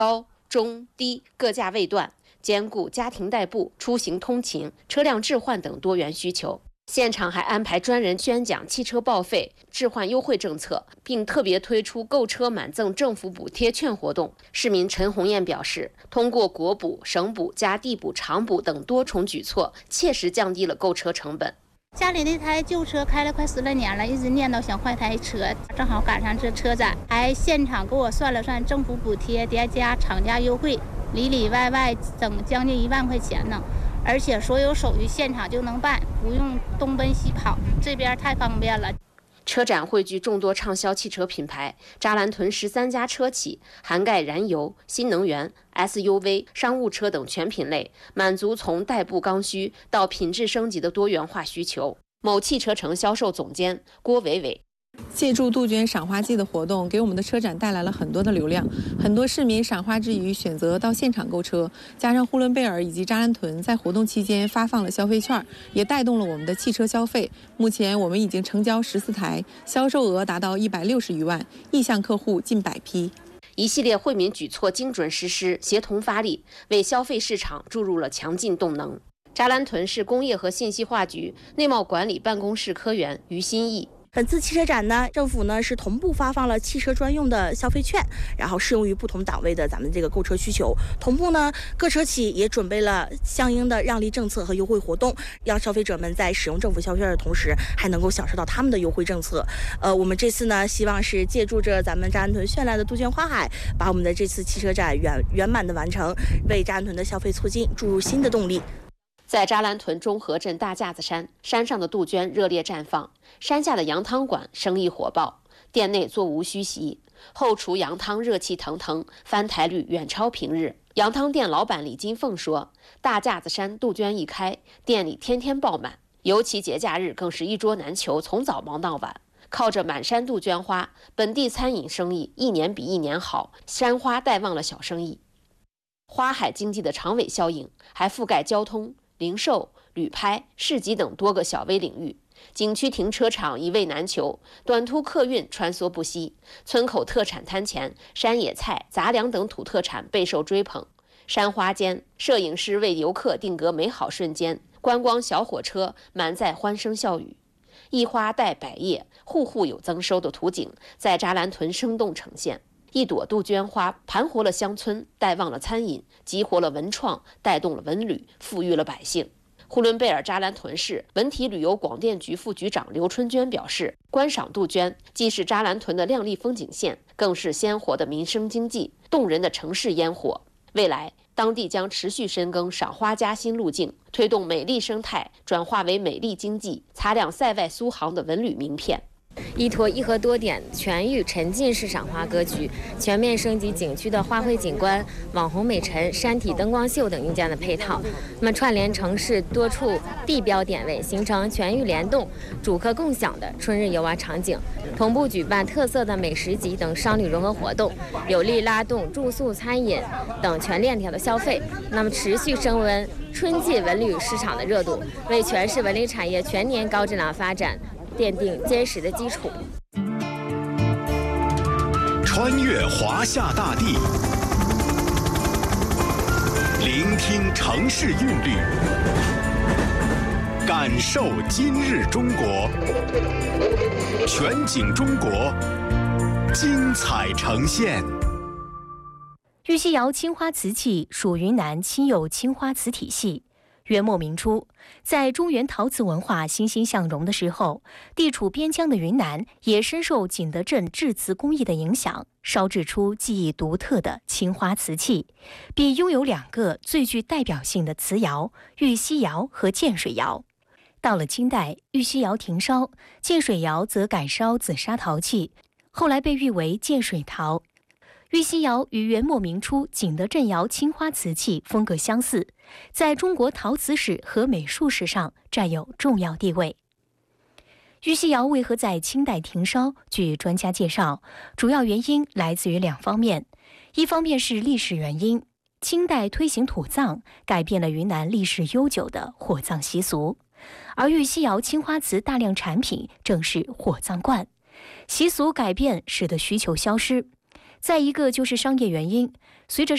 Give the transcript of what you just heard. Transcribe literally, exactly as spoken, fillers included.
高、中、低各价位段，兼顾家庭代步、出行通勤、车辆置换等多元需求。现场还安排专人宣讲汽车报废、置换优惠政策，并特别推出购车满赠政府补贴券活动。市民陈红艳表示，通过国补、省补加地补、厂补等多重举措，切实降低了购车成本。 家里那台旧车开了快十来年了，一直念叨想换台车，正好赶上这车展，还现场给我算了算政府补贴叠加厂家优惠，里里外外整将近一万块钱呢。而且所有手续现场就能办，不用东奔西跑，这边太方便了。 车展汇聚众多畅销汽车品牌，扎兰屯十三家车企，涵盖燃油、新能源、S U V、商务车等全品类，满足从代步刚需到品质升级的多元化需求。某汽车城销售总监郭伟伟。 借助杜鹃赏花季的活动，给我们的车展带来了很多的流量。很多市民赏花之余选择到现场购车，加上呼伦贝尔以及扎兰屯在活动期间发放了消费券，也带动了我们的汽车消费。目前我们已经成交十四台，销售额达到一百六十余万，意向客户近百批。 一系列惠民举措精准实施，协同发力，为消费市场注入了强劲动能。扎兰屯市工业和信息化局内贸管理办公室科员于新义。 本次汽车展呢，政府呢是同步发放了汽车专用的消费券，然后适用于不同档位的咱们这个购车需求。同步呢，各车企也准备了相应的让利政策和优惠活动，让消费者们在使用政府消费券的同时，还能够享受到他们的优惠政策。呃，我们这次呢，希望是借助着咱们扎兰屯绚烂的杜鹃花海，把我们的这次汽车展圆圆满的完成，为扎兰屯的消费促进注入新的动力。 在扎兰屯中和镇大架子山，山上的杜鹃热烈绽放，山下的羊汤馆生意火爆，店内座无虚席，后厨羊汤热气腾腾，翻台率远超平日。羊汤店老板李金凤说，大架子山杜鹃一开，店里天天爆满，尤其节假日更是一桌难求，从早忙到晚。靠着满山杜鹃花，本地餐饮生意一年比一年好，山花带旺了小生意。花海经济的长尾效应还覆盖交通、零售、旅拍、市集等多个小微领域，景区停车场一位难求，短途客运穿梭不息，村口特产摊前，山野菜、杂粮等土特产备受追捧。山花间，摄影师为游客定格美好瞬间，观光小火车满载欢声笑语，一花带百叶，户户有增收的图景在扎兰屯生动呈现。一朵杜鹃花盘活了乡村，带旺了餐饮，激活了文创，带动了文旅，富裕了百姓。呼伦贝尔扎兰屯市文体旅游广电局副局长刘春娟表示，观赏杜鹃既是扎兰屯的亮丽风景线，更是鲜活的民生经济，动人的城市烟火。未来当地将持续深耕赏花加新路径，推动美丽生态转化为美丽经济，擦亮塞外苏杭的文旅名片。 依托颐和多点全域沉浸式赏花格局，全面升级景区的花卉景观、网红美陈、山体灯光秀等硬件的配套，那么串联城市多处地标点位，形成全域联动、主客共享的春日游玩场景。同步举办特色的美食集等商旅融合活动，有力拉动住宿、餐饮等全链条的消费。那么持续升温春季文旅市场的热度，为全市文旅产业全年高质量发展奠定坚实的基础。 穿越华夏大地，聆听城市韵律，感受今日中国。全景中国，精彩呈现。 玉溪窑青花瓷器属云南亲釉青花瓷体系。元末明初，在中原陶瓷文化欣欣向荣的时候，地处边疆的云南也深受景德镇制瓷工艺的影响，烧制出技艺独特的青花瓷器，并拥有两个最具代表性的瓷窑：玉溪窑和建水窑。到了清代，玉溪窑停烧，建水窑则改烧紫砂陶器，后来被誉为建水陶。玉溪窑与元末明初景德镇窑青花瓷器风格相似，在中国陶瓷史和美术史上占有重要地位。玉溪窑为何在清代停烧？据专家介绍，主要原因来自于两方面，一方面是历史原因，清代推行土葬，改变了云南历史悠久的火葬习俗，而玉溪窑青花瓷大量产品正是火葬罐，习俗改变使得需求消失。再一个就是商业原因，随着